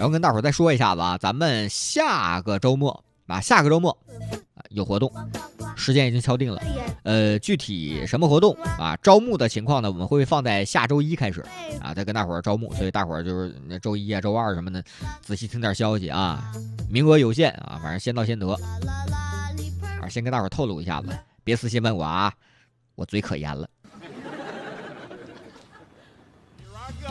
然后跟大伙再说一下子啊，咱们下个周末有活动，时间已经敲定了。具体什么活动啊？招募的情况呢，我们会放在下周一开始啊，再跟大伙儿招募，所以大伙儿就是周一啊、周二什么的，仔细听点消息啊，名额有限啊，反正先到先得。先跟大伙儿透露一下子，别私信问我啊，我嘴可严了。